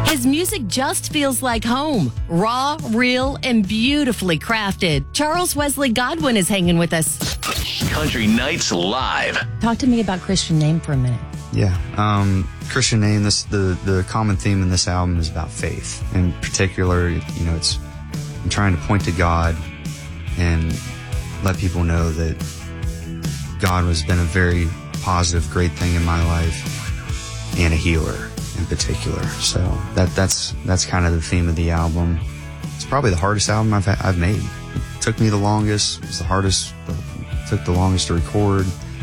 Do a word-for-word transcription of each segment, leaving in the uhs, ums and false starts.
His music just feels like home. Raw, real, and beautifully crafted. Charles Wesley Godwin is hanging with us. Country Nights Live. Talk to me about Christian Name for a minute. Yeah, um, Christian Name, this, the, the common theme in this album is about faith. In particular, you know, it's, I'm trying to point to God and let people know that God has been a very positive, great thing in my life and a healer in particular. So that that's that's kind of the theme of the album. It's probably the hardest album I've I've made. It took me the longest. It was the hardest. It took the longest to record.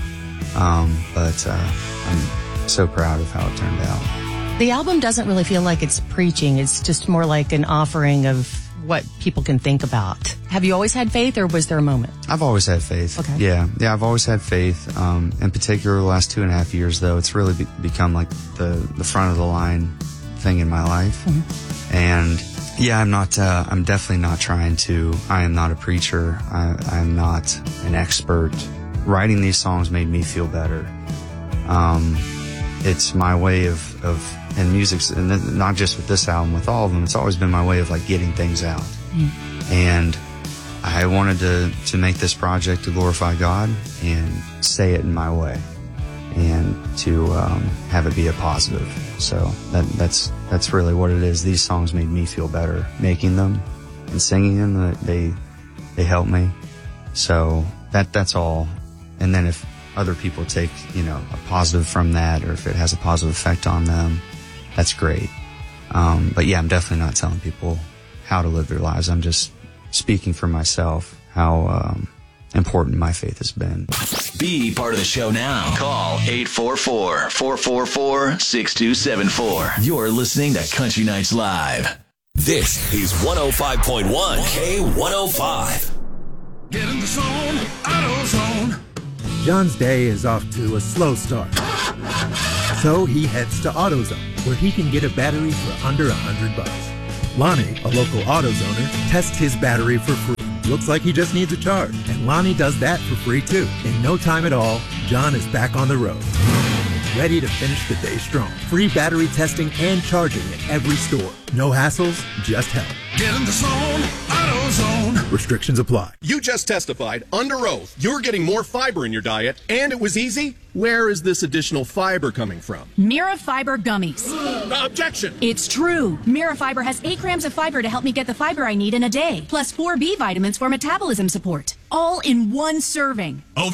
Um, but uh, I'm so proud of how it turned out. The album doesn't really feel like it's preaching. It's just more like an offering of what people can think about. Have you always had faith, or was there a moment? I've always had faith. Okay. Yeah, yeah, I've always had faith. Um, in particular, the last two and a half years, though, it's really be- become like the, the front of the line thing in my life. Mm-hmm. And yeah, I'm not, uh, I'm definitely not trying to, I am not a preacher. I, I'm not an expert. Writing these songs made me feel better. Um, it's my way of, of, and music's, and not just with this album, with all of them, it's always been my way of like getting things out. Mm. And I wanted to, to make this project to glorify God and say it in my way and to um, have it be a positive. So that, that's that's really what it is. These songs made me feel better making them and singing them. They they help me. So that that's all. And then if other people take, you know, a positive from that, or if it has a positive effect on them, that's great. Um, but yeah, I'm definitely not telling people how to live their lives. I'm just speaking for myself, how um, important my faith has been. Be part of the show now. Call eight four four, four four four, six two seven four. You're listening to Country Nights Live. This is one oh five point one K one oh five. Get in the zone, AutoZone. John's day is off to a slow start. So he heads to AutoZone, where he can get a battery for under a hundred bucks. Lonnie, a local AutoZoner, tests his battery for free. Looks like he just needs a charge, and Lonnie does that for free too. In no time at all, John is back on the road, ready to finish the day strong. Free battery testing and charging at every store. No hassles, just help. Get in the zone, AutoZone. Restrictions apply. You just testified under oath you're getting more fiber in your diet, and it was easy. Where is this additional fiber coming from? Mira Fiber Gummies. Uh, objection. It's true. Mira Fiber has eight grams of fiber to help me get the fiber I need in a day, plus four B vitamins for metabolism support. All in one serving. Over